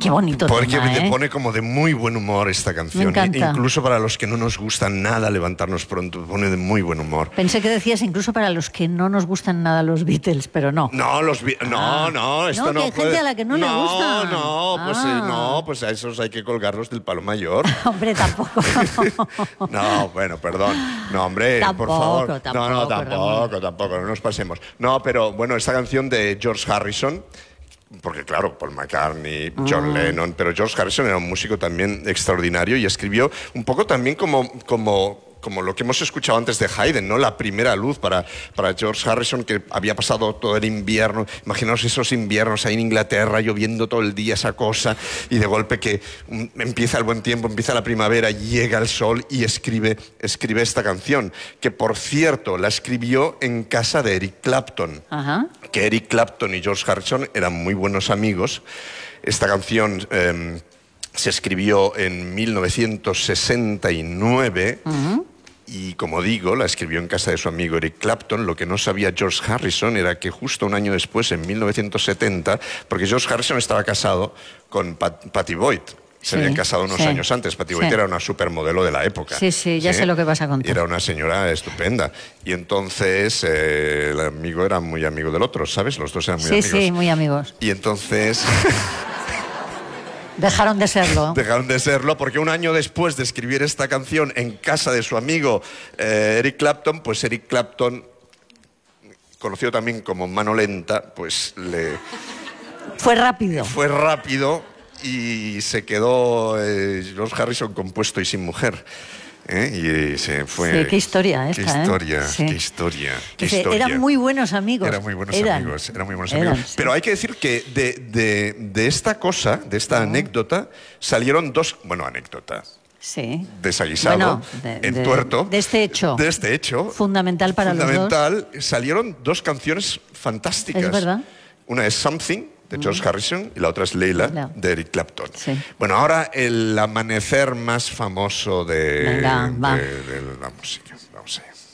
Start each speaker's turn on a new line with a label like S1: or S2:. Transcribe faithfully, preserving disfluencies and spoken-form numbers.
S1: Qué bonito
S2: Porque
S1: tema,
S2: te
S1: ¿eh?
S2: pone como de muy buen humor esta canción.
S1: Me encanta.
S2: Incluso para los que no nos gusta nada levantarnos pronto, pone de muy buen humor.
S1: Pensé que decías incluso para los que no nos gustan nada los Beatles, pero no.
S2: No, los vi- no,
S1: Ah.
S2: no, esto
S1: No,
S2: no,
S1: que hay
S2: puede-
S1: gente a la que no le
S2: no,
S1: gusta.
S2: No, pues eh,
S1: Ah.
S2: no, pues a esos hay que colgarlos del palo mayor.
S1: Hombre, tampoco.
S2: No, bueno, perdón. No, hombre,
S1: Tampoco,
S2: por favor. no, no,
S1: tampoco,
S2: tampoco,
S1: Ramón.
S2: tampoco, no nos pasemos. No, pero bueno, esta canción de George Harrison, porque claro, Paul McCartney, John Lennon, pero George Harrison era un músico también extraordinario y escribió un poco también como, como, como lo que hemos escuchado antes de Haydn, ¿no? La primera luz para, para George Harrison, que había pasado todo el invierno. Imaginaos esos inviernos ahí en Inglaterra, lloviendo todo el día esa cosa, y de golpe que um, empieza el buen tiempo, empieza la primavera, llega el sol y escribe, escribe esta canción, que por cierto la escribió en casa de Eric Clapton.
S1: Ajá.
S2: Que Eric Clapton y George Harrison eran muy buenos amigos. Esta canción eh, se escribió en mil novecientos sesenta y nueve uh-huh. y, como digo, la escribió en casa de su amigo Eric Clapton. Lo que no sabía George Harrison era que justo un año después, en mil novecientos setenta, porque George Harrison estaba casado con Pat- Patty Boyd. Se
S1: Sí,
S2: habían casado unos
S1: sí,
S2: años antes. Patty Boyd
S1: sí.
S2: era una supermodelo de la época.
S1: Sí, sí, ya sé lo que vas a contar.
S2: Y era una señora estupenda. Y entonces eh, el amigo era muy amigo del otro, ¿sabes? Los dos eran muy
S1: Sí,
S2: amigos.
S1: sí, muy amigos.
S2: Y entonces
S1: Dejaron de serlo.
S2: dejaron de serlo porque un año después de escribir esta canción en casa de su amigo eh, Eric Clapton, pues Eric Clapton, conocido también como Mano Lenta, pues le
S1: Fue rápido.
S2: fue rápido y se quedó eh, George Harrison compuesto y sin mujer. ¿eh? Y se fue.
S1: Sí, qué historia esta,
S2: Qué historia,
S1: ¿eh? Sí.
S2: qué historia, qué
S1: Dice,
S2: historia.
S1: eran muy buenos amigos.
S2: Eran muy buenos
S1: Eran.
S2: amigos, eran muy buenos
S1: Eran,
S2: amigos.
S1: sí.
S2: Pero hay que decir que de, de, de esta cosa, de esta uh-huh. anécdota, salieron dos, bueno, anécdota,
S1: Sí.
S2: desaguisado,
S1: Bueno, de,
S2: en
S1: de,
S2: tuerto.
S1: De este hecho.
S2: De este hecho.
S1: Fundamental para
S2: fundamental,
S1: los dos.
S2: salieron dos canciones fantásticas.
S1: Es verdad.
S2: Una es Something, de George Harrison, y la otra es Leila,
S1: No.
S2: de Eric Clapton.
S1: Sí.
S2: Bueno, ahora el amanecer más famoso de,
S1: Venga, va.
S2: de, de la música. Vamos allá.